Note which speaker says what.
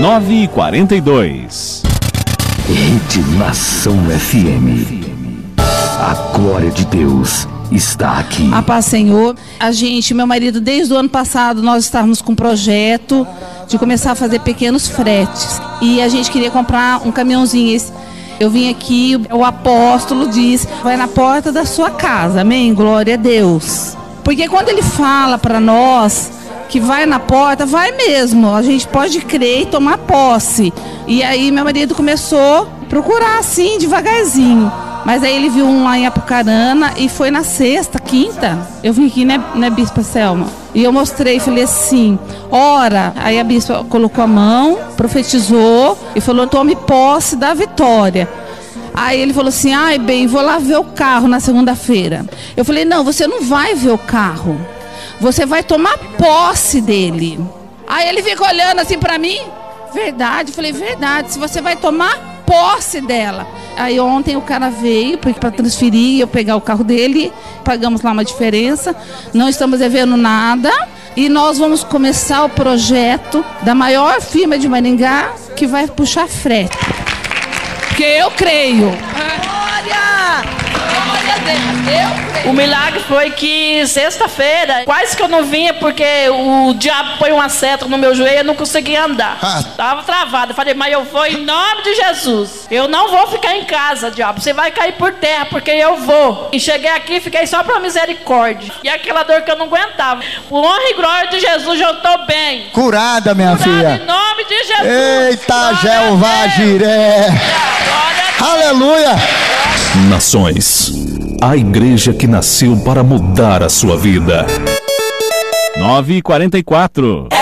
Speaker 1: 9h42.
Speaker 2: Rede Nação FM. A glória de Deus está aqui.
Speaker 3: A paz, Senhor. Meu marido, desde o ano passado, nós estávamos com um projeto de começar a fazer pequenos fretes. E a gente queria comprar um caminhãozinho. Eu vim aqui, o apóstolo diz, vai na porta da sua casa, amém? Glória a Deus. Porque quando ele fala para nós que vai na porta, vai mesmo. A gente pode crer e tomar posse. E aí meu marido começou a procurar assim, devagarzinho. Mas aí ele viu um lá em Apucarana e foi na sexta, quinta. Eu vim aqui, né, Bispa Selma? E eu mostrei, falei assim, ora. Aí a Bispa colocou a mão, profetizou e falou, tome posse da vitória. Aí ele falou assim, ai bem, vou lá ver o carro na segunda-feira. Eu falei, não, você não vai ver o carro. Você vai tomar posse dele. Aí ele fica olhando assim pra mim. Verdade, eu falei, verdade, se você vai tomar posse dela. Aí ontem o cara veio para transferir, eu pegar o carro dele, pagamos lá uma diferença, não estamos devendo nada e nós vamos começar o projeto da maior firma de Maringá que vai puxar frete. Porque eu creio. Glória! Glória a Deus, eu creio.
Speaker 4: O milagre foi que sexta-feira, quase que eu não vinha porque o diabo põe uma seta no meu joelho e eu não conseguia andar. Tava travado. Eu falei, mas eu vou em nome de Jesus. Eu não vou ficar em casa, diabo. Você vai cair por terra, porque eu vou. E cheguei aqui e fiquei só pra misericórdia. E aquela dor que eu não aguentava. Por honra e glória de Jesus, eu tô bem.
Speaker 5: Curada, minha filha.
Speaker 4: Em nome de Jesus.
Speaker 5: Eita, Jeová Jiré. Aleluia.
Speaker 2: Nações. A igreja que nasceu para mudar a sua vida.
Speaker 1: 9h44.